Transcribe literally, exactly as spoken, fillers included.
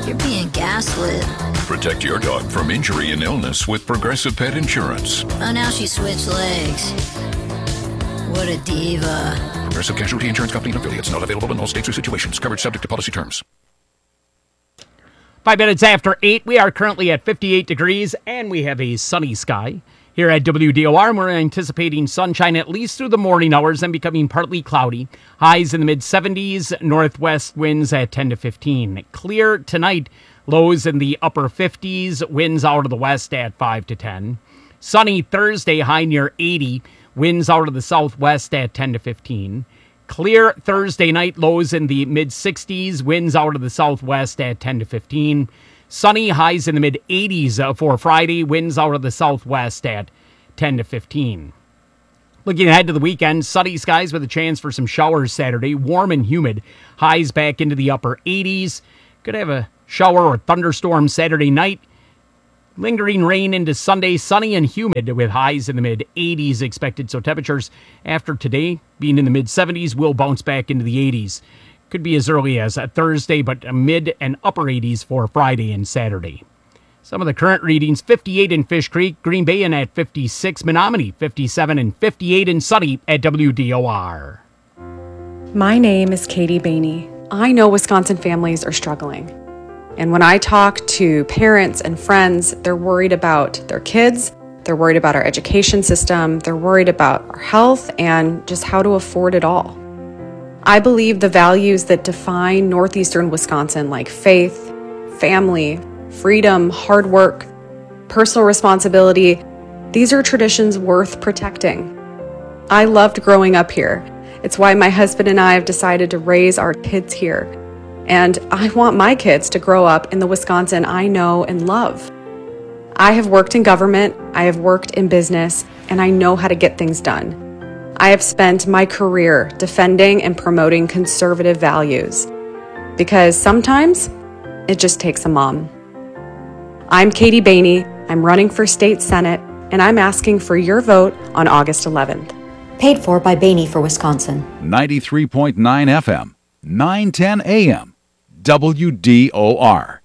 You're being gaslit. Protect your dog from injury and illness with Progressive Pet Insurance. Oh, now she switched legs. What a diva. Progressive Casualty Insurance Company and affiliates. Not available in all states or situations. Coverage subject to policy terms. Five minutes after eight, we are currently at fifty-eight degrees, and we have a sunny sky. Here at W D O R, we're anticipating sunshine at least through the morning hours and becoming partly cloudy. Highs in the mid-seventies, northwest winds at ten to fifteen. Clear tonight, lows in the upper fifties, winds out of the west at five to ten. Sunny Thursday, high near eighty, winds out of the southwest at ten to fifteen. Clear Thursday night, lows in the mid-sixties, winds out of the southwest at ten to fifteen. Sunny, highs in the mid-eighties for Friday, winds out of the southwest at ten to fifteen. Looking ahead to the weekend, sunny skies with a chance for some showers Saturday, warm and humid, highs back into the upper eighties. Could have a shower or thunderstorm Saturday night. Lingering rain into Sunday, sunny and humid with highs in the mid-eighties expected. So temperatures after today being in the mid-seventies will bounce back into the eighties. Could be as early as a Thursday, but a mid and upper eighties for Friday and Saturday. Some of the current readings, fifty-eight in Fish Creek, Green Bay in at fifty-six, Menominee fifty-seven, and fifty-eight in sunny at W D O R. My name is Katie Bainey. I know Wisconsin families are struggling. And when I talk to parents and friends, they're worried about their kids, they're worried about our education system, they're worried about our health and just how to afford it all. I believe the values that define northeastern Wisconsin, like faith, family, freedom, hard work, personal responsibility, these are traditions worth protecting. I loved growing up here. It's why my husband and I have decided to raise our kids here. And I want my kids to grow up in the Wisconsin I know and love. I have worked in government, I have worked in business, and I know how to get things done. I have spent my career defending and promoting conservative values because sometimes it just takes a mom. I'm Katie Bainey, I'm running for state senate, and I'm asking for your vote on August eleventh. Paid for by Bainey for Wisconsin. ninety-three point nine F M, nine ten A M, W D O R.